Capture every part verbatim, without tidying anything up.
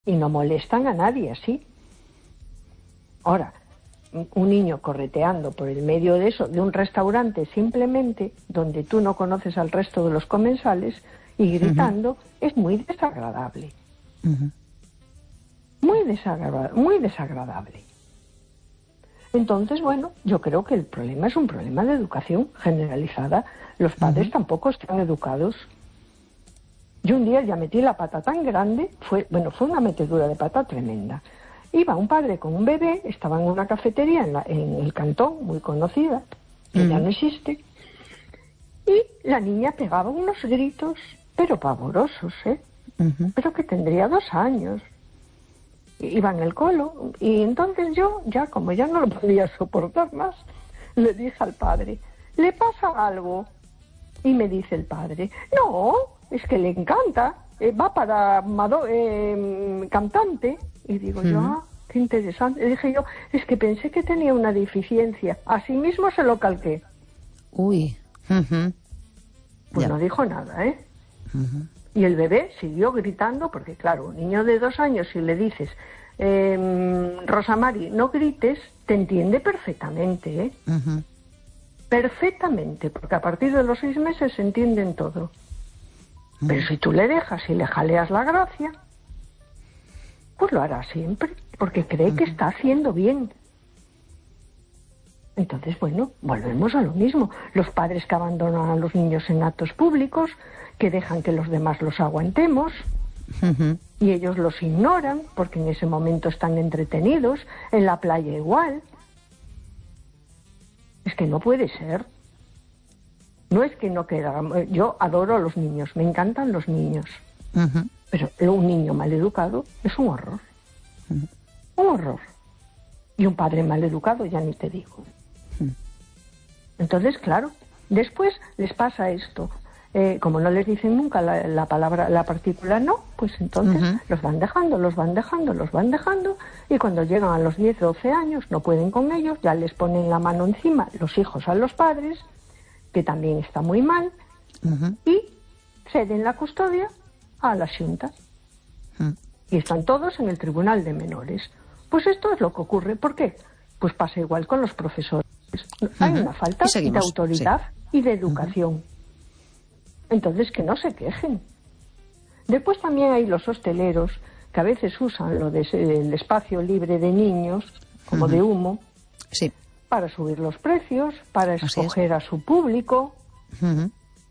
y no molestan a nadie así. Ahora, un niño correteando por el medio de eso, de un restaurante simplemente, donde tú no conoces al resto de los comensales, y gritando, uh-huh. es muy desagradable. Uh-huh. Muy desagradable, muy desagradable. Entonces, bueno, yo creo que el problema es un problema de educación generalizada. Los padres uh-huh. tampoco están educados. Yo un día ya metí la pata tan grande, fue, bueno, fue una metedura de pata tremenda. Iba un padre con un bebé, estaba en una cafetería en, la, en el Cantón, muy conocida, que uh-huh. ya no existe, y la niña pegaba unos gritos, pero pavorosos, ¿eh? Uh-huh. Pero que tendría dos años. Iba en el colo, y entonces yo, ya como ya no lo podía soportar más, le dije al padre, ¿le pasa algo? Y me dice el padre, no, es que le encanta, eh, va para mado- eh, cantante. Y digo uh-huh. yo, ah, qué interesante. Le dije yo, es que pensé que tenía una deficiencia. Así mismo se lo calqué. Uy. Uh-huh. Pues yeah. no dijo nada, ¿eh? Uh-huh. Y el bebé siguió gritando, porque claro, un niño de dos años, si le dices, eh, Rosa Mari, no grites, te entiende perfectamente, ¿eh? Uh-huh. Perfectamente, porque a partir de los seis meses se entienden todo. Uh-huh. Pero si tú le dejas y le jaleas la gracia, pues lo hará siempre, porque cree uh-huh. que está haciendo bien. Entonces, bueno, volvemos a lo mismo. Los padres que abandonan a los niños en actos públicos, que dejan que los demás los aguantemos, uh-huh. y ellos los ignoran, porque en ese momento están entretenidos, en la playa igual. Es que no puede ser. No es que no queda... Yo adoro a los niños, me encantan los niños. Uh-huh. Pero un niño mal educado es un horror. Uh-huh. Un horror. Y un padre mal educado ya ni te digo. Uh-huh. Entonces, claro, después les pasa esto. Eh, como no les dicen nunca la, la palabra, la partícula no, pues entonces uh-huh. los van dejando, los van dejando, los van dejando, y cuando llegan a los diez, doce años no pueden con ellos, ya les ponen la mano encima los hijos a los padres, que también está muy mal, uh-huh. y ceden la custodia a la Xunta. Uh-huh. Y están todos en el Tribunal de Menores. Pues esto es lo que ocurre. ¿Por qué? Pues pasa igual con los profesores. Uh-huh. Hay una falta de autoridad sí. y de educación. Uh-huh. Entonces, que no se quejen. Después también hay los hosteleros, que a veces usan lo de el espacio libre de niños, como uh-huh. de humo, sí. para subir los precios, para escoger a su público. Uh-huh.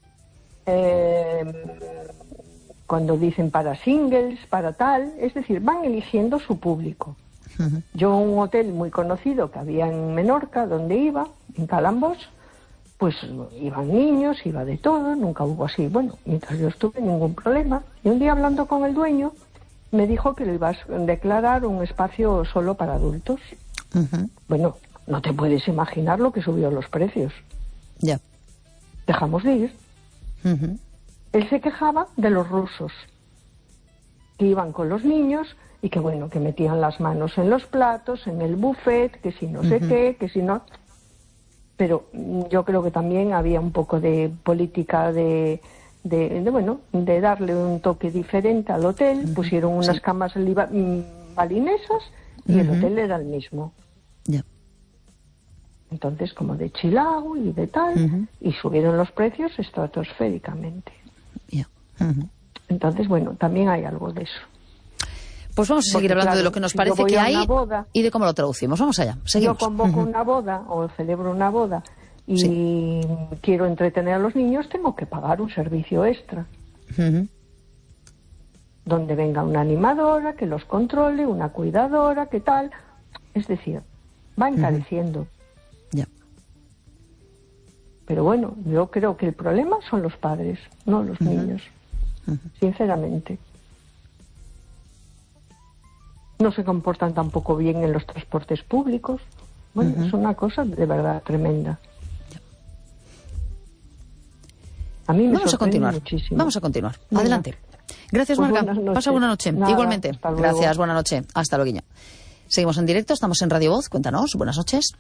Eh, cuando dicen para singles, para tal, es decir, van eligiendo su público. Uh-huh. Yo, un hotel muy conocido que había en Menorca, donde iba, en Calambós, pues iban niños, iba de todo, nunca hubo así, bueno, mientras yo estuve, ningún problema. Y un día, hablando con el dueño, me dijo que lo iba a declarar un espacio solo para adultos. Uh-huh. Bueno, no te puedes imaginar lo que subió los precios. Ya. Yeah. Dejamos de ir. Uh-huh. Él se quejaba de los rusos, que iban con los niños y que, bueno, que metían las manos en los platos, en el buffet, que si no uh-huh. sé qué, que si no... Pero yo creo que también había un poco de política de, de, de bueno, de darle un toque diferente al hotel. Uh-huh. Pusieron unas sí. camas liba, balinesas y uh-huh. el hotel era el mismo. Ya. Yeah. Entonces, como de Chilao y de tal, uh-huh. y subieron los precios estratosféricamente. Ya. Yeah. Uh-huh. Entonces, bueno, también hay algo de eso. Pues vamos a seguir Porque, hablando claro, de lo que nos parece que hay boda, y de cómo lo traducimos. Vamos allá, seguimos. Yo convoco uh-huh. una boda o celebro una boda y sí. quiero entretener a los niños, tengo que pagar un servicio extra. Uh-huh. Donde venga una animadora que los controle, una cuidadora, que tal. Es decir, va encareciendo. Uh-huh. Yeah. Pero bueno, yo creo que el problema son los padres, no los uh-huh. niños. Uh-huh. Sinceramente. No se comportan tampoco bien en los transportes públicos. Bueno, uh-huh. es una cosa de verdad tremenda. A mí me Vamos a continuar. Muchísimo. Vamos a continuar. Venga. Adelante. Gracias, pues Marga. Pasa buena noche. Nada, igualmente. Gracias, buena noche. Hasta luego. Seguimos en directo, estamos en Radio Voz. Cuéntanos, buenas noches.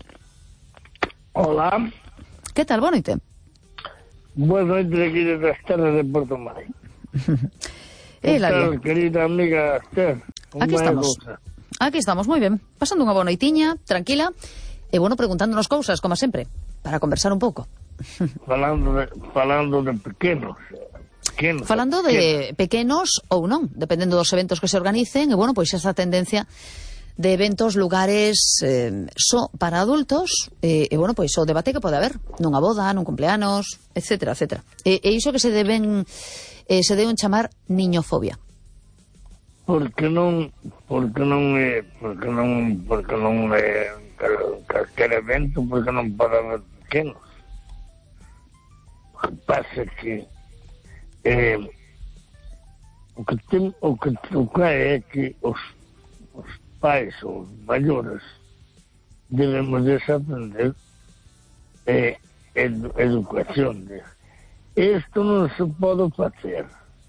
Hola. ¿Qué tal? Buenas noches. Buenas noches, aquí de Trastara de Puerto Madryn. Eh, Hilario. Querida amiga Esther. Aquí estamos. Aquí estamos, moi ben. Pasando unha boa noitiña, tranquila. E, bueno, preguntándonos cousas, como sempre, para conversar un pouco. Falando de, falando de pequenos. pequenos Falando de pequenos ou non, dependendo dos eventos que se organicen. E, bueno, pois esa tendencia de eventos, lugares eh, só para adultos. E, e, bueno, pois o debate que pode haber nunha boda, nun cumpleanos, etcétera, etcétera. E, e iso que se deben eh, se deben chamar niñofobia. Porque non, porque non é, porque non, porque non é calquer evento, porque non pode haber pequenos. O que pasa é que eh, o que tem, o que toca é que os, os pais, os maiores, debemos desaprender eh, edu, educación. Isto non se pode facer.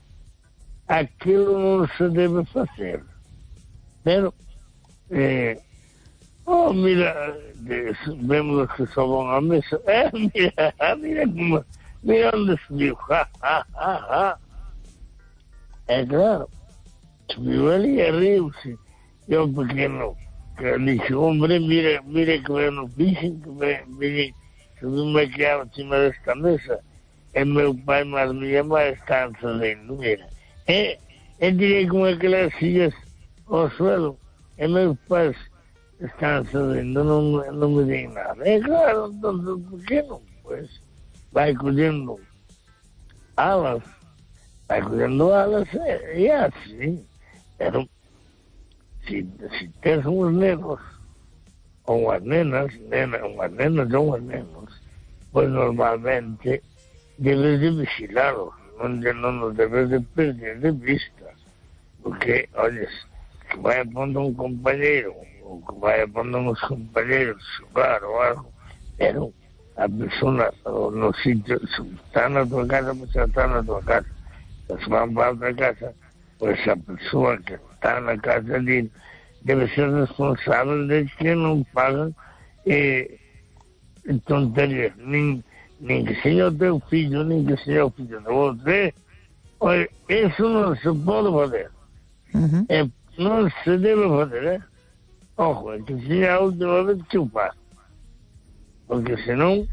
Aquilo non se debe facer. Pero, eh, oh, mira, vemos que só vão à mesa. Eh, mira, mira como, mira onde subiu. Ja, ja, ja, ja. É claro, subiu ali e riu-se. Eu pequeno, que disse, hombre, mira, mira que eu não fiz, que me, mira, subiu-me aqui acima desta mesa. E meu pai, mas minha mãe está fazendo, mira. E, e direi com aquelas filhas ao suelo, e meus pais estão fazendo, não, não me dizem nada. É claro, então, pequeno, pois, vai colhendo alas, vai colhendo alas, é, é assim. Pero, se, se tens uns nenos, ou umas nenas, nena, umas nenas ou umas nenos, pois normalmente debes de vigilarlos. Non, non nos debes de perder de vista, porque, olles, que vai pondo un compañeiro, ou que vai pondo uns compañeros xogar ou algo, pero a persona no sitio, está na tua casa, pois está na tua casa, se van para outra casa, pois a persoa que está na casa ali debe ser responsável de que non pagan eh, tonterías, nin nin que seña o teu fillo, nin que seña o fillo de você. Olha, isso non se pode fazer. Uh-huh. É, non se debe fazer, eh? Ojo, é que seña a última vez que o faço. Porque senón...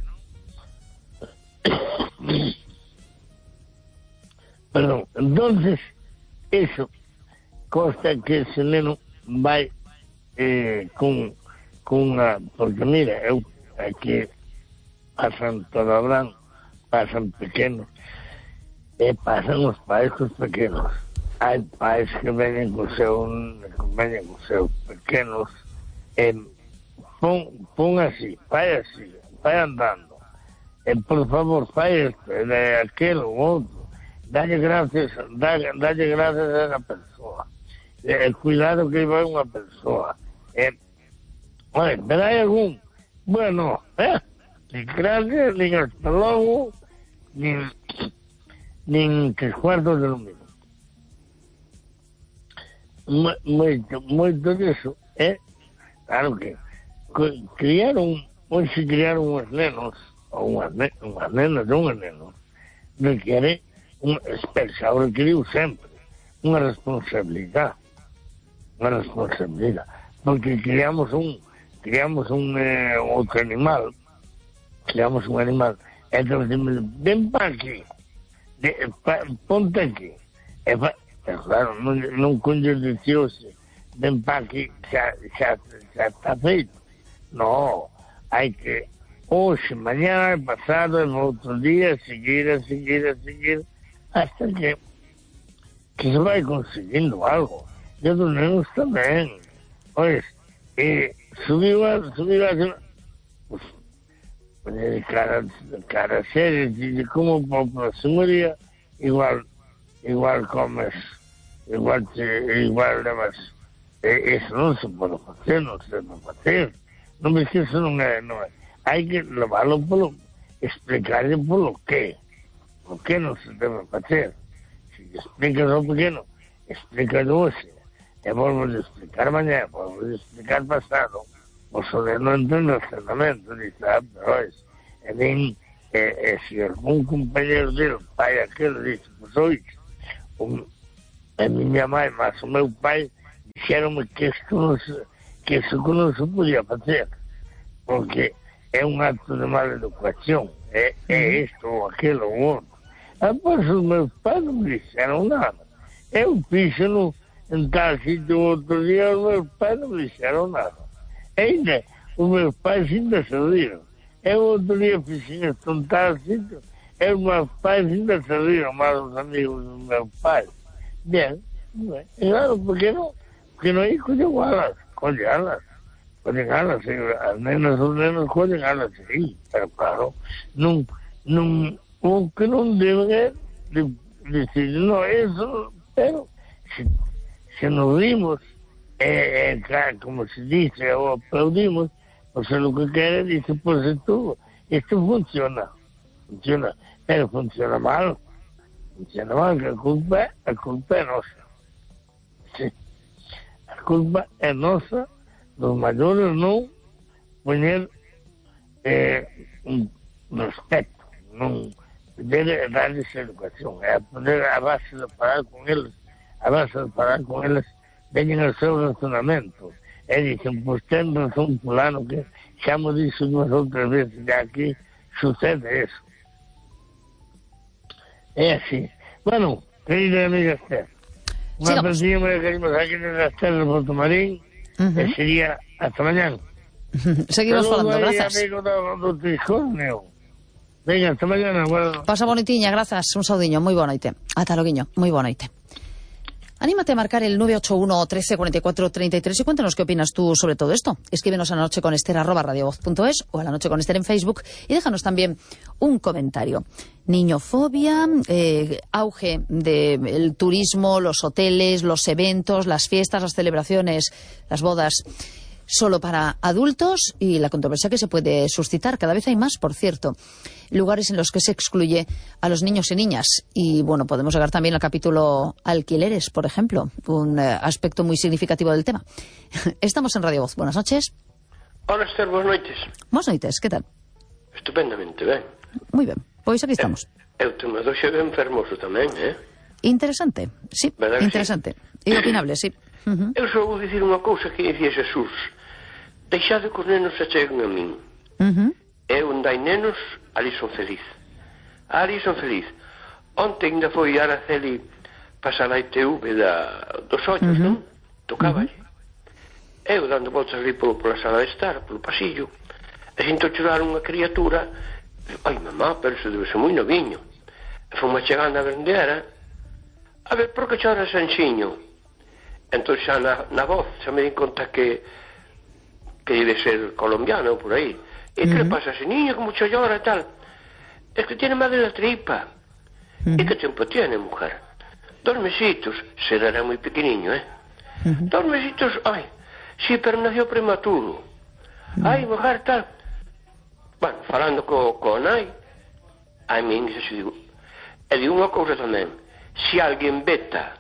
Perdón, entonces, eso consta que ese neno vai eh, con, con unha... Porque mira, eu aquí... pasan todo branco, pasan pequenos, e pasan os pais cos pequenos. Hai pais que venen co seu, que venen co seus pequenos, e pon, pon así, vai así, vai andando, e por favor, fai isto, e de aquelo, outro, dalle gracias, dalle, dalle gracias a esa persoa, e cuidado que vai unha persoa, e, oye, pero hai algún, bueno, eh, nin gracias, nin hasta logo, nin, nin tres cuartos de lo mismo. Moito, moito disso é, claro que criaron, hoxe criaron unhas nenos, ou unhas, ne, unhas nenas, unhas nenos, requiere, un, espera, o requeriu sempre, unha responsabilidade, unha responsabilidade, porque criamos un, criamos un eh, outro animal, criamos un animal, entón decimos, ven para aquí, de, pa, ponte aquí, e, pa, e claro, non, non conlles diciouse, ven para aquí, xa, xa, xa está feito, no, hai que, hoxe, mañana, pasado, e outro día, seguir, a seguir, a seguir, hasta que, que se vai conseguindo algo, e os nenos tamén, ois, e subiu a, subiu a, pues, cara, cara seria, de como para a próximo día, igual, igual comes, igual te, igual levas, e, eso non se pode facer, non se debe facer, non ves que eso non é, non é, hai que levarlo polo, explicarle polo que, polo que non se debe facer, se explicas ao pequeno, explica hoxe, e volvo a explicar mañana, volvo a explicar pasado, o sobre non entendo o cerramento, dice, ah, pero es, e ven, e, e se algún compañero del pai aquel dice, pues oye, un, a miña mãe, mas o meu pai, dixeronme que isto non se, que isto non se podía facer, porque é un acto de mala educación, é, é isto ou aquilo ou outro. Após os meus pais non me dixeron nada. Eu fixo-no en tal sitio outro día, os meus pais non me dixeron nada. E ainda, os meus pais ainda se riram. Eu outro día fixen isto en tal sitio, e os meus pais ainda se riram, mas os amigos dos meus pais. Bien, bien. E claro, porque non? Porque non hai colle alas, colle alas. Collen alas, as nenas os nenos collen alas, sí, pero claro, non, non, o que non deben é de, decir, non, eso, pero se, se nos rimos, é, é, claro, como se dice, ou aplaudimos, o sea, lo que quere, dice, pues esto, esto funciona, funciona, pero funciona mal, funciona mal, que a culpa, a culpa é nosa, sí, a culpa é nosa, los mayores non poñer eh, un respeto, non debe darles educación, é poner a base de parar con eles, a base de parar con eles, veñen ao seu razonamento, e dicen, pois ten razón fulano, que xa mo dixo unhas outras veces, e aquí sucede eso. É así. Bueno, querida amiga Esther, unha partida moi queremos aquí na Esther de Porto Marín, Uh-huh. E sería hasta mañana. Seguimos falando, grazas. Amigo do, do Triscorneo. Venga, hasta mañana. Bueno. Pasa bonitiña, grazas. Un saudiño, moi boa noite. Ata loguiño, moi boa noite. Anímate a marcar el nueve ocho uno, trece, cuarenta y cuatro, treinta y tres y cuéntanos qué opinas tú sobre todo esto. Escríbenos a la noche con Esther arroba radiovoz punto es o a la noche con Esther en Facebook y déjanos también un comentario. Niñofobia, eh, auge del turismo, los hoteles, los eventos, las fiestas, las celebraciones, las bodas solo para adultos y la controversia que se puede suscitar. Cada vez hay más, por cierto, lugares en los que se excluye a los niños y niñas. Y bueno, podemos llegar también al capítulo alquileres, por ejemplo, un eh, aspecto muy significativo del tema. Estamos en Radio Voz. Buenas noches. Hola, Esther, buenas noites. Buenas noites, ¿qué tal? Estupendamente, ben. Muy bien, pois aquí estamos. Eu te me doxe ben fermoso tamén, eh? Interesante, sí, ¿verdad interesante. Sí? Inopinable, sí. Uh-huh. Eu só vou dicir unha cousa que dicía Jesús. Deixade que os nenos se cheguen a min. Uh-huh. Eu onde hai nenos, ali son feliz. Ali son feliz. Onte ainda foi a Araceli pasar a I T V da, dos ollos, uh-huh. non? Tocaba uh-huh. Eu dando voltas ali polo, pola sala de estar, polo pasillo, e sinto chorar unha criatura. Ai, mamá, pero iso debe ser moi noviño. E fomos chegando a vendera. A ver, por que chora Sanchiño? Entón xa na, na voz xa me di conta que que debe ser colombiano por aí. E que uh-huh. le pasa a ese niño, como mucho llora e tal? Es que tiene mal de la tripa. Uh-huh. E que tempo tiene, mujer? Dos mesitos, será era moi pequeniño, eh? Uh-huh. Dos mesitos, ai, si, pero nació prematuro. Uh-huh. Ai, mujer, tal. Bueno, falando co, co nai, a min se digo, e digo unha cousa tamén, se alguén veta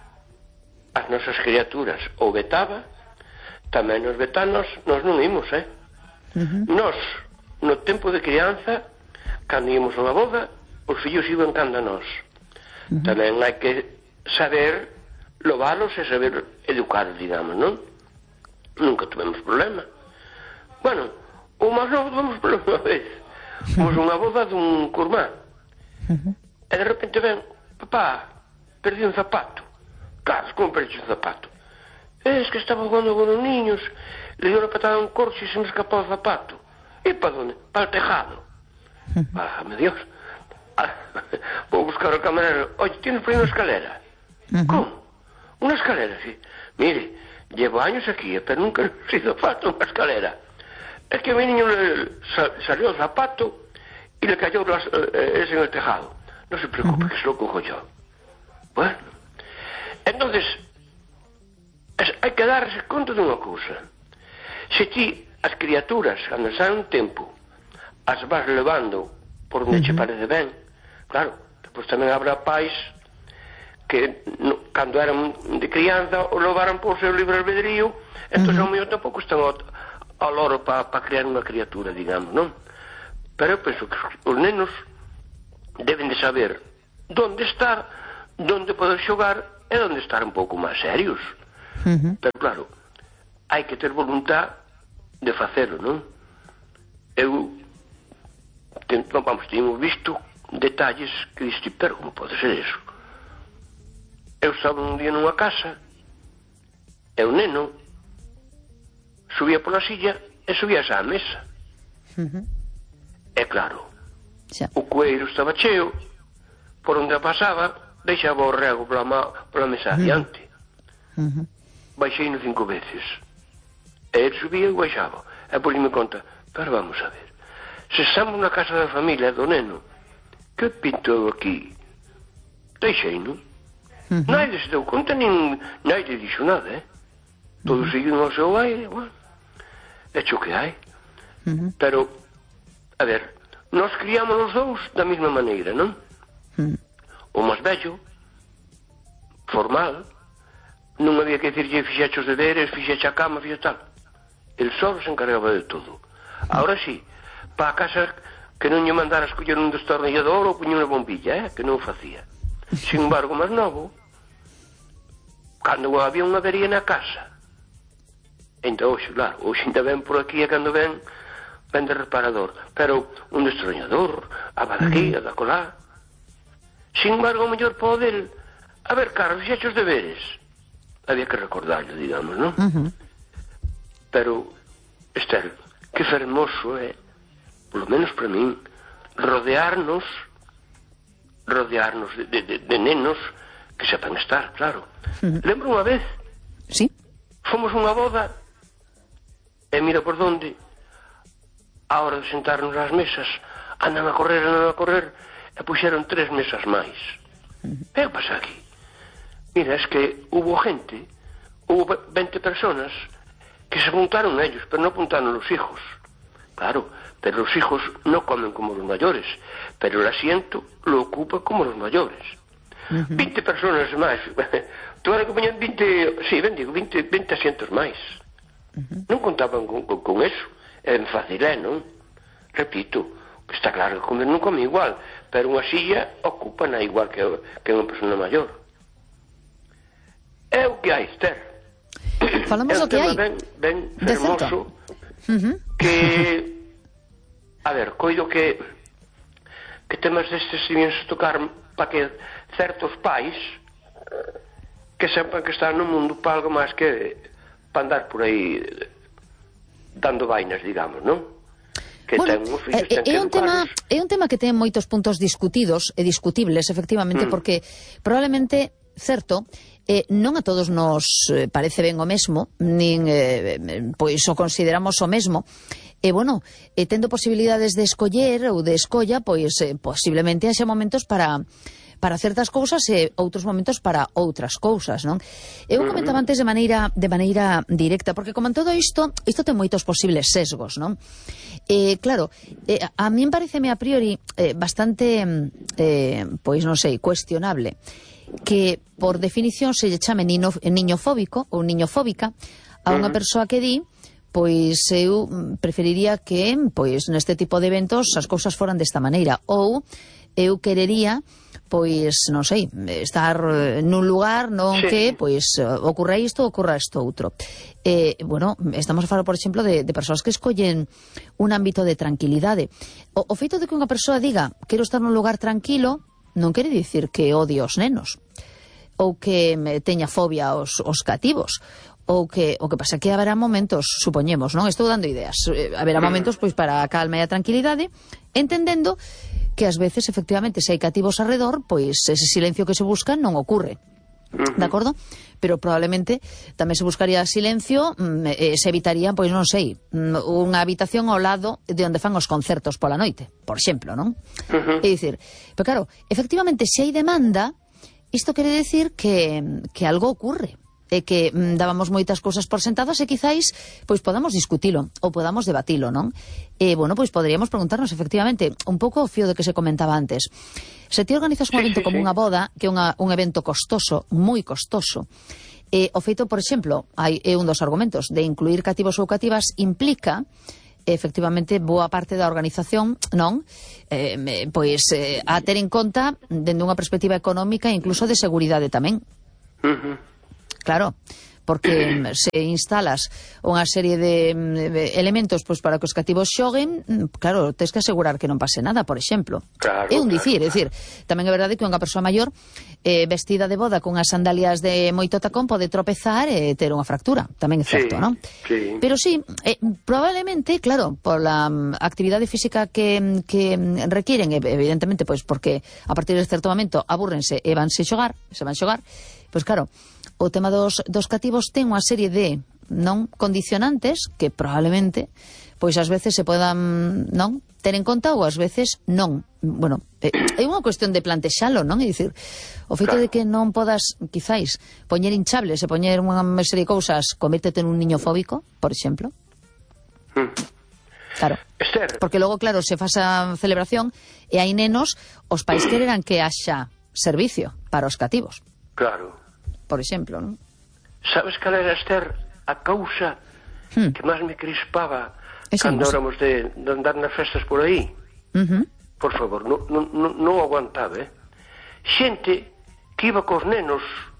as nosas criaturas ou vetaba, tamén nos vetanos, nos non imos, eh? Uh-huh. Nos, no tempo de crianza, cando íamos a unha boda, os fillos iban cando a nós. Uh-huh. Tamén hai que saber lovalos e saber educar, digamos, non? Nunca tuvemos problema. Bueno, o máis novo tuvemos problema unha vez. Fomos unha boda dun curmán. Uh-huh. E de repente ven, papá, perdí un zapato. Claro, como perdí un zapato? Es que estaba jugando con los niños, le dio una patada a un corcho y se me escapó el zapato. ¿Y para dónde? Para el tejado. Válgame Dios. Ah, voy a buscar al camarero. Oye, ¿tienes por ahí una escalera? Uh-huh. ¿Cómo? Una escalera, sí. Mire, llevo años aquí, pero nunca he sido falta una escalera. Es que a mi niño le sal, salió el zapato y le cayó las, eh, ese en el tejado. No se preocupe, uh-huh. que se lo cojo yo. Bueno, entonces, es, hai que darse conta dunha cousa. Se ti, as criaturas, cando saen un tempo, as vas levando por onde uh-huh. che parece ben, claro, depois tamén habrá pais que no, cando eran de crianza o levaran por seu libre albedrío, entón uh-huh. ao mellor tampouco están ao, ao loro para pa crear unha criatura, digamos, non? Pero eu penso que os nenos deben de saber onde estar, onde poder xogar é onde estar un pouco máis serios. Uh-huh. Pero claro, hai que ter voluntad de facelo, non? Eu ten, vamos, temos visto detalles que diste, pero como pode ser eso? Eu estaba un día nunha casa e o neno subía pola silla e subíase á mesa. Uh-huh. E claro, sí. O cueiro estaba cheo, por onde pasaba deixaba o rego pola, ma, pola mesa adiante. Uh-huh. Baixei no cinco veces e ele subía e baixaba. E por me conta, pero vamos a ver, se estamos na casa da familia do neno, que pinto eu aquí? Deixei, non? Uh-huh. Naide se deu conta, nin naide dixo nada, eh? Todos uh-huh. seguindo ao seu aire, bueno, hecho que hai. Uh-huh. Pero, a ver, nós criamos os dous da mesma maneira, non? Uh-huh. O máis vello, formal, non había que dicirlle fixeche os deberes, fixeche a cama, fixeche tal. El só se encargaba de todo. Ahora sí, para a casa que non lle mandara a escoller un destornillador ou puñe unha bombilla, eh? Que non o facía. Sin embargo, máis novo, cando había unha avería na casa, entón, hoxe, claro, hoxe ainda ven por aquí e cando ven, ven de reparador, pero un destornillador, a va daqui, a da colá. Sin embargo, o mellor pode, a ver, Carlos, fixeche os deberes. Había que recordarlo, digamos, non? Uh-huh. Pero, Esther, que fermoso é, polo menos para min, rodearnos, rodearnos de, de, de, de nenos que sepan estar, claro. Uh-huh. Lembro unha vez, sí, fomos unha boda, e mira por donde, a hora de sentarnos ás mesas, andan a correr, andan a correr, e puxeron tres mesas máis. Uh-huh. E que pasa aquí? Mira, es que hubo gente, hubo veinte personas que se apuntaron ellos, pero no apuntaron los hijos. Claro, pero los hijos no comen como los mayores, pero el asiento lo ocupa como los mayores. Uh-huh. veinte personas máis. Tú ahora que poñan veinte, sí, ben digo, veinte, veinte asientos máis. Uh-huh. Non contaban con, con, con eso. É fácil, é, non? Repito, está claro que comer non come igual, pero unha silla ocupa na igual que, que unha persona maior. É o que hai, Esther. Falamos do que hai. Ben, ben fermoso, uh-huh. Que, a ver, coido que que temas destes debían se tocar para que certos pais que sepan que están no mundo para algo máis que para andar por aí dando vainas, digamos, non? Que bueno, ten uns fillos, é, ten que é un tema, educarlos. é un tema que ten moitos puntos discutidos e discutibles, efectivamente, mm. porque probablemente, certo, eh, non a todos nos eh, parece ben o mesmo, nin eh, pois o consideramos o mesmo. E, bueno, eh, tendo posibilidades de escoller ou de escolla, pois eh, posiblemente haxa momentos para para certas cousas e outros momentos para outras cousas, non? Eu comentaba antes de maneira de maneira directa, porque como en todo isto, isto ten moitos posibles sesgos, non? Eh, claro, eh, a min pareceme a priori eh, bastante, eh, pois non sei, cuestionable que por definición se lle chame niño, niño fóbico ou niñofóbica a unha persoa que di pois eu preferiría que pois neste tipo de eventos as cousas foran desta maneira, ou eu querería pois, non sei, estar nun lugar non sí. que, pois, ocorra isto, ocorra isto outro. Eh, bueno, estamos a falar, por exemplo, de, de persoas que escollen un ámbito de tranquilidade. O, o feito de que unha persoa diga quero estar nun lugar tranquilo non quere dicir que odie os nenos ou que teña fobia aos, aos cativos. O que, o que pasa que haberá momentos, supoñemos, non? Estou dando ideas. Haberá momentos pois para a calma e a tranquilidade, entendendo que ás veces, efectivamente, se hai cativos alrededor, pois ese silencio que se busca non ocurre. De acordo? Pero probablemente tamén se buscaría silencio, eh, se evitaría, pois non sei, unha habitación ao lado de onde fan os concertos pola noite, por exemplo, non? Uh-huh. É dicir, pero claro, efectivamente, se hai demanda, isto quere decir que, que algo ocurre. E que mm, dábamos moitas cousas por sentadas e quizáis pois podamos discutilo ou podamos debatilo, non? E, bueno, pois poderíamos preguntarnos efectivamente un pouco o fío do que se comentaba antes. Se ti organizas un evento sí, sí, como sí. unha boda, que é unha, un evento costoso, moi costoso, e o feito, por exemplo, hai é un dos argumentos de incluir cativos ou cativas implica efectivamente boa parte da organización, non? Eh, pois eh, a ter en conta dende unha perspectiva económica e incluso de seguridade tamén. Uh-huh. Claro, porque se instalas unha serie de, de elementos pois para que os cativos xoguen, claro, tens que asegurar que non pase nada, por exemplo. Claro, é un claro, dicir, claro. é dicir, tamén é verdade que unha persoa maior eh, vestida de boda con as sandalias de moito tacón pode tropezar e ter unha fractura, tamén é certo, Sí, non? sí. Pero sí, eh, probablemente, claro, por la um, actividade física que, que requieren, evidentemente, pois porque a partir de certo momento abúrrense e vanse xogar, se van xogar, pois claro, o tema dos, dos cativos ten unha serie de non condicionantes que probablemente pois ás veces se podan non ter en conta ou ás veces non. Bueno, é, é unha cuestión de plantexalo, non? É dicir, o feito Claro. de que non podas, quizáis, poñer hinchables e poñer unha serie de cousas, convírtete nun niño fóbico, por exemplo. Mm. Claro. Esther, Porque logo, claro, se faz a celebración e hai nenos, os pais quererán que haxa servicio para os cativos, claro. por exemplo, non? Sabes cal era, Esther, a causa Hmm. que máis me crispaba Ese cando non sei. éramos de, de andar nas festas por aí? Uh-huh. Por favor, non, non, non, non aguantaba, eh? Xente que iba cos nenos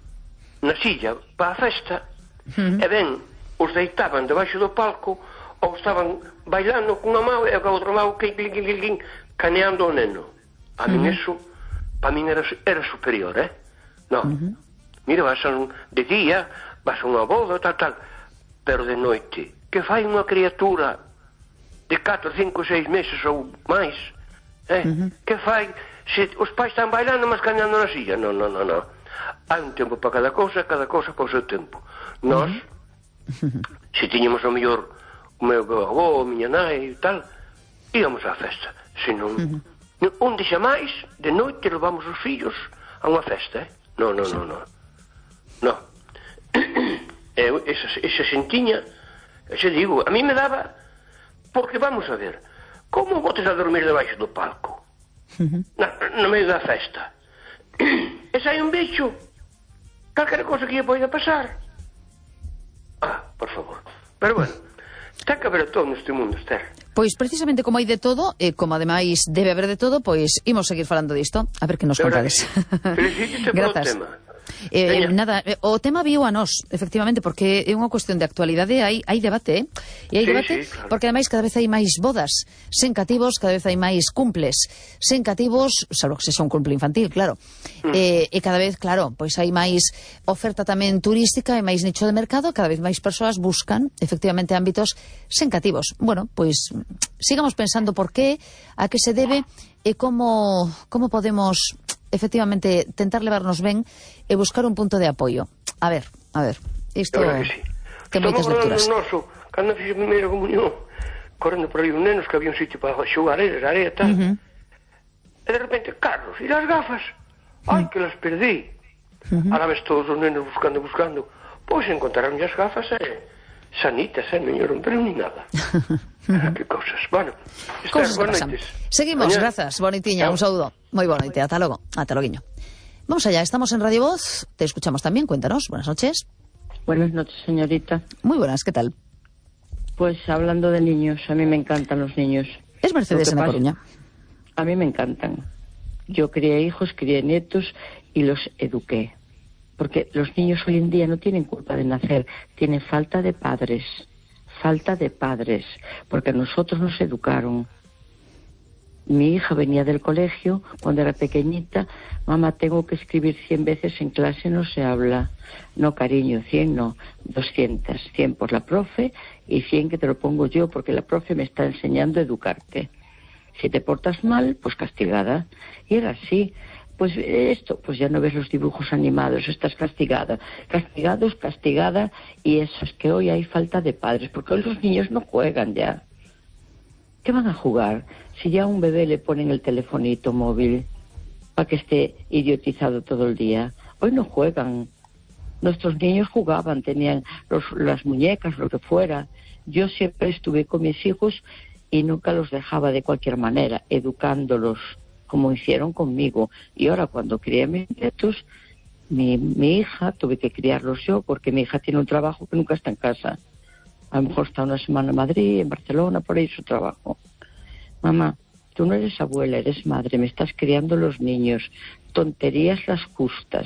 na silla para a festa, Uh-huh. e ben, os deitaban debaixo do palco ou estaban bailando cunha mão e con outra mão clink, clink, clink, clink, caneando o neno. A min Uh-huh. eso, para min era, era superior, eh? Non. Uh-huh. Mira, vas a un, de día, vas a unha boda, tal, tal, pero de noite, que fai unha criatura de catro, cinco, seis meses ou máis, eh? Uh-huh. Que fai, se os pais están bailando, mas caneando na silla? Non, non, non, non. Hai un tempo para cada cousa, cada cousa para o seu tempo. Nós, uh-huh. se tiñamos o mellor o meu avó, a miña nai e tal, íamos á festa. Se non, uh-huh. onde xa máis, de noite levamos os fillos a unha festa, eh? Non, non, non, non. Non. E esa, esa sentiña, xa digo, a mí me daba, porque vamos a ver, como botes a dormir debaixo do palco? Uh-huh. Na, no medio da festa. E sai un bicho, calquera cosa que lle poida pasar. Ah, por favor. Pero bueno, ten que haber todo neste mundo, Esther. Pois precisamente como hai de todo, e como ademais debe haber de todo, pois imos seguir falando disto, a ver que nos De verdad contades. que felicítate polo tema. Eh, Veña. nada, eh, o tema viu a nós, efectivamente, porque é unha cuestión de actualidade, hai, hai debate, eh? E hai Sí, debate sí, claro. porque ademais cada vez hai máis bodas sen cativos, cada vez hai máis cumples sen cativos, salvo que se son cumple infantil, claro. Mm. Eh, e cada vez, claro, pois hai máis oferta tamén turística e máis nicho de mercado, cada vez máis persoas buscan efectivamente ámbitos sen cativos. Bueno, pois sigamos pensando por qué, a que se debe e como como podemos efectivamente tentar levarnos ben e buscar un punto de apoio. A ver, a ver, isto De verdad que sí. ten moitas Estamos lecturas. falando do noso, cando fixe a primeira comunión, correndo por aí un nenos que había un sitio para xogar eles, area e tal. Uh-huh. E de repente, Carlos, e las gafas? Ai, que las perdí. Uh-huh. Ahora ves todos os nenos buscando, buscando. Pois encontraron as gafas, eh, sanitas, eh, non lle romperon ni nada. Ah, que cousas. Bueno, Esther, Cousas que boas pasan. noites. Seguimos, Mañá. grazas, bonitiña, Chao. un saúdo. Moi boa noite, ata logo, ata loguiño. Vamos allá, estamos en Radio Voz, te escuchamos también, cuéntanos, buenas noches. Buenas noches, señorita. Muy buenas, ¿qué tal? Pues hablando de niños, a mí me encantan los niños. Es Mercedes en Lo La que Coruña. pasa- A mí me encantan. Yo crié hijos, crié nietos y los eduqué. Porque los niños hoy en día no tienen culpa de nacer, tienen falta de padres. Falta de padres, porque a nosotros nos educaron. Mi hija venía del colegio cuando era pequeñita. Mamá, tengo que escribir cien veces en clase, no se habla. No, cariño, cien no, doscientas. Cien por la profe y cien que te lo pongo yo, porque la profe me está enseñando a educarte. Si te portas mal, pues castigada. Y era así. Pues esto, pues ya no ves los dibujos animados, estás castigada. Castigados, castigada, y eso es que hoy hay falta de padres, porque hoy los niños no juegan ya. ¿Qué van a jugar? Si ya a un bebé le ponen el telefonito móvil para que esté idiotizado todo el día. Hoy no juegan. Nuestros niños jugaban, tenían los, las muñecas, lo que fuera. Yo siempre estuve con mis hijos y nunca los dejaba de cualquier manera, educándolos como hicieron conmigo. Y ahora cuando crié a mis nietos, mi, mi hija, tuve que criarlos yo porque mi hija tiene un trabajo que nunca está en casa. A lo mejor está una semana en Madrid, en Barcelona, por ahí su trabajo. Mamá, tú no eres abuela, eres madre, me estás criando los niños. Tonterías las justas.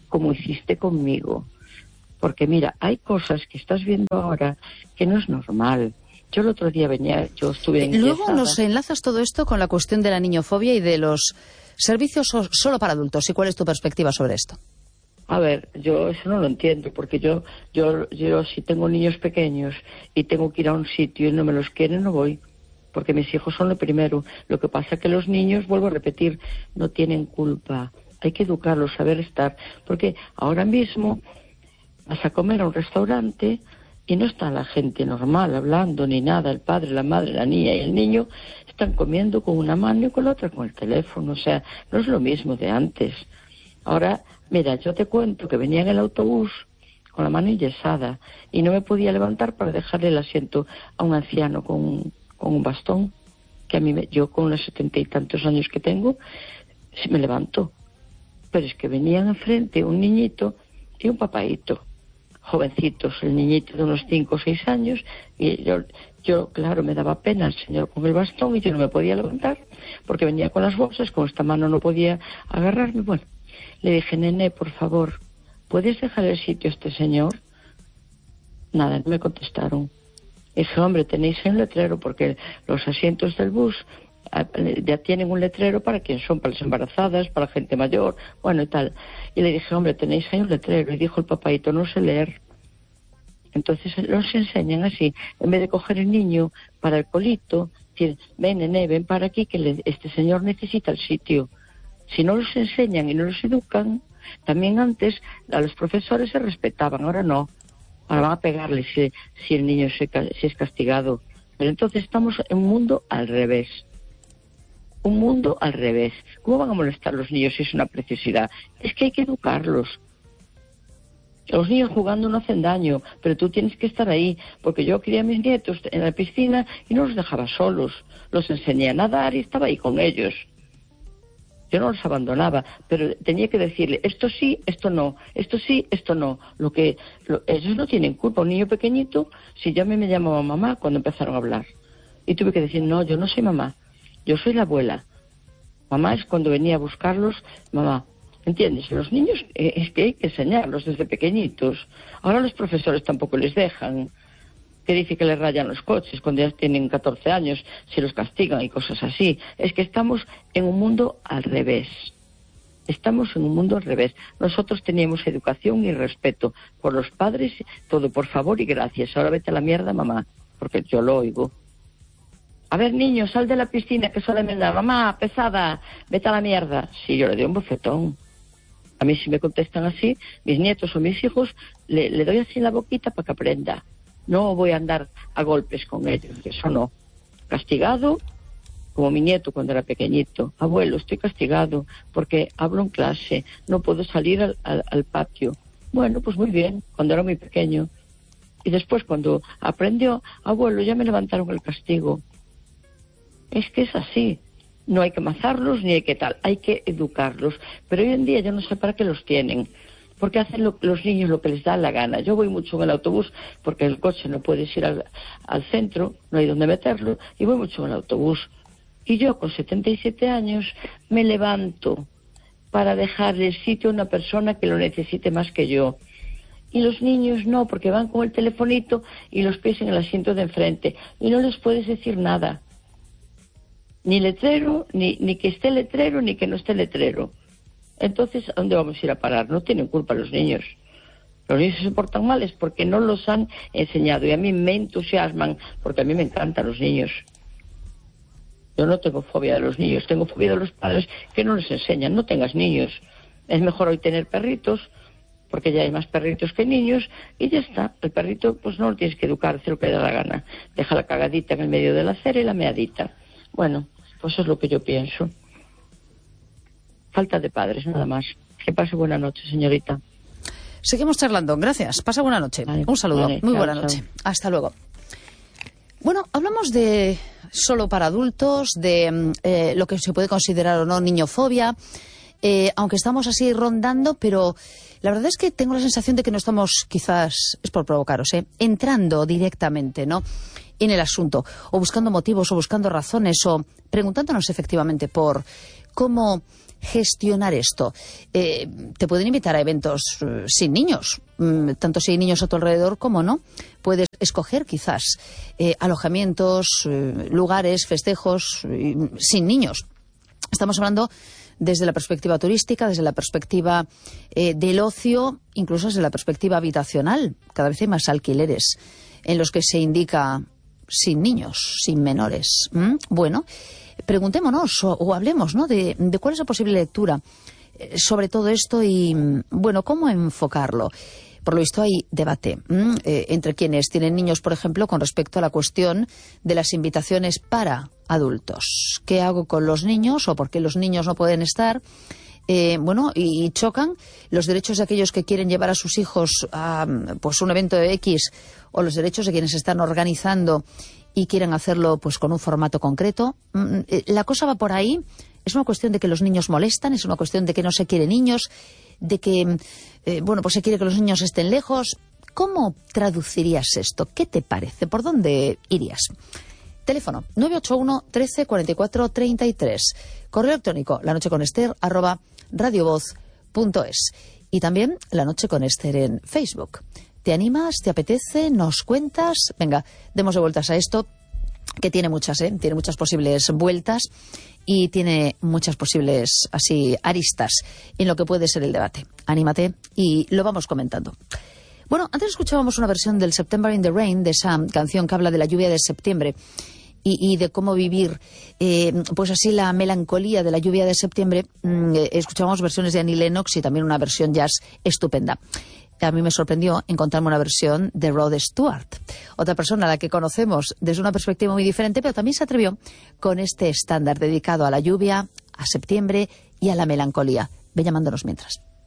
como hiciste conmigo. Porque mira, hay cosas que estás viendo ahora que no es normal. Yo el otro día venía, yo estuve en Luego nos enlazas todo esto con la cuestión de la niñofobia y de los servicios solo para adultos. ¿Y cuál es tu perspectiva sobre esto? A ver, yo eso no lo entiendo, porque yo, yo, yo si tengo niños pequeños y tengo que ir a un sitio y no me los quieren, no voy. Porque mis hijos son lo primero. Lo que pasa es que los niños, vuelvo a repetir, no tienen culpa. Hay que educarlos, saber estar. Porque ahora mismo vas a comer a un restaurante y no está la gente normal hablando ni nada. El padre, la madre, la niña y el niño están comiendo con una mano y con la otra con el teléfono. O sea, no es lo mismo de antes. Ahora, mira, yo te cuento que venía en el autobús con la mano enyesada y no me podía levantar para dejarle el asiento a un anciano con, con un bastón, que a mí, me, yo con los setenta y tantos años que tengo, sí me levanto. Pero es que venían enfrente un niñito y un papaíto, jovencitos, el niñito de unos cinco o seis años, y yo, yo, claro, me daba pena el señor con el bastón y yo no me podía levantar, porque venía con las bolsas, con esta mano no podía agarrarme. Bueno, le dije, nene, por favor, ¿puedes dejar el sitio a este señor? Nada, no me contestaron. Dije, hombre, tenéis un letrero, porque los asientos del bus ya tienen un letrero para quien son, para las embarazadas, para la gente mayor, bueno y tal. Y le dije, hombre, tenéis ahí un letrero. Y dijo el papaito, no sé leer. Entonces los enseñan así, en vez de coger el niño para el colito, dicen, ven, nene, ven para aquí, que le, este señor necesita el sitio. Si no los enseñan y no los educan, también antes a los profesores se respetaban, ahora no. Ahora van a pegarle si, si el niño se, si es castigado. Pero entonces estamos en un mundo al revés. Un mundo al revés. ¿Cómo van a molestar los niños si es una preciosidad? Es que hay que educarlos. Los niños jugando no hacen daño, pero tú tienes que estar ahí, porque yo quería a mis nietos en la piscina y no los dejaba solos. Los enseñé a nadar y estaba ahí con ellos. Yo no los abandonaba, pero tenía que decirle, esto sí, esto no, esto sí, esto no. Lo que lo, ellos no tienen culpa. Un niño pequeñito, si yo a mí me llamaba mamá cuando empezaron a hablar. Y tuve que decir, no, yo no soy mamá. Yo soy la abuela. Mamá es cuando venía a buscarlos, mamá. ¿Entiendes? Los niños eh, es que hay que enseñarlos desde pequeñitos. Ahora los profesores tampoco les dejan. Que dice que les rayan los coches cuando ya tienen catorce años, si los castigan y cosas así. Es que estamos en un mundo al revés. Estamos en un mundo al revés. Nosotros teníamos educación y respeto por los padres, todo por favor y gracias. Ahora vete a la mierda, mamá, porque yo lo oigo. A ver, niño, sal de la piscina, que suele mandar. Mamá, pesada, vete a la mierda. Sí, yo le doy un bofetón. A mí si me contestan así, mis nietos o mis hijos, le, le doy así la boquita para que aprenda. No voy a andar a golpes con ellos, eso no. Castigado, como mi nieto cuando era pequeñito. Abuelo, estoy castigado porque hablo en clase, no puedo salir al, al, al patio. Bueno, pues muy bien, cuando era muy pequeño. Y después cuando aprendió, abuelo, ya me levantaron el castigo. Es que es así. No hay que mazarlos ni hay que tal, hay que educarlos. Pero hoy en día yo no sé para qué los tienen. Porque hacen lo, los niños lo que les da la gana. Yo voy mucho en el autobús porque el coche no puedes ir al, al centro, no hay donde meterlo, y voy mucho en el autobús. Y yo con setenta y siete años me levanto para dejarle el sitio a una persona que lo necesite más que yo. Y los niños no, porque van con el telefonito y los pies en el asiento de enfrente. Y no les puedes decir nada. Ni letrero, ni, ni que esté letrero, ni que no esté letrero. Entonces, ¿a dónde vamos a ir a parar? No tienen culpa los niños. Los niños se portan mal es porque no los han enseñado. Y a mí me entusiasman, porque a mí me encantan los niños. Yo no tengo fobia de los niños, tengo fobia de los padres que no les enseñan. No tengas niños. Es mejor hoy tener perritos, porque ya hay más perritos que niños, y ya está. El perrito, pues no lo tienes que educar, hacer lo que le da la gana. Deja la cagadita en el medio de la acera y la meadita. Bueno, pues eso es lo que yo pienso. Falta de padres, nada más. Que pase buena noche, señorita. Seguimos charlando. Gracias. Pasa buena noche. Vale, un saludo. Vale, Muy chao, buena noche. Chao. Hasta luego. Bueno, hablamos de solo para adultos, de eh, lo que se puede considerar o no niñofobia, eh, aunque estamos así rondando, pero la verdad es que tengo la sensación de que no estamos, quizás, es por provocaros, eh, entrando directamente, ¿no?, en el asunto, o buscando motivos, o buscando razones, o preguntándonos efectivamente por cómo gestionar esto? Eh, te pueden invitar a eventos eh, sin niños, mm, tanto si hay niños a tu alrededor como no. Puedes escoger quizás eh, alojamientos, eh, lugares, festejos eh, sin niños. Estamos hablando desde la perspectiva turística, desde la perspectiva eh, del ocio, incluso desde la perspectiva habitacional. Cada vez hay más alquileres en los que se indica sin niños, sin menores. ¿Mm? Bueno, preguntémonos o, o hablemos, ¿no?, de, de cuál es la posible lectura eh, sobre todo esto y, bueno, cómo enfocarlo. Por lo visto hay debate ¿m? Eh, entre quienes tienen niños, por ejemplo, con respecto a la cuestión de las invitaciones para adultos. ¿Qué hago con los niños o por qué los niños no pueden estar? Eh, bueno, y, y chocan los derechos de aquellos que quieren llevar a sus hijos a pues un evento de X o los derechos de quienes están organizando y quieren hacerlo pues con un formato concreto. La cosa va por ahí. Es una cuestión de que los niños molestan, es una cuestión de que no se quieren niños, de que, eh, bueno, pues se quiere que los niños estén lejos. ¿Cómo traducirías esto? ¿Qué te parece? ¿Por dónde irías? Teléfono nueve ocho uno, trece, cuarenta y cuatro, treinta y tres. Correo electrónico lanocheconester arroba radiovoz punto es. Y también La Noche con Ester en Facebook. ¿Te animas? ¿Te apetece? ¿Nos cuentas? Venga, demos de vueltas a esto, que tiene muchas, ¿eh? Tiene muchas posibles vueltas y tiene muchas posibles, así, aristas en lo que puede ser el debate. Anímate y lo vamos comentando. Bueno, antes escuchábamos una versión del September in the Rain, de esa canción que habla de la lluvia de septiembre y, y de cómo vivir, eh, pues así, la melancolía de la lluvia de septiembre. Mm, eh, escuchábamos versiones de Annie Lennox y también una versión jazz estupenda. A mí me sorprendió encontrarme una versión de Rod Stewart, otra persona a la que conocemos desde una perspectiva muy diferente, pero también se atrevió con este estándar dedicado a la lluvia, a septiembre y a la melancolía. Ve llamándonos mientras.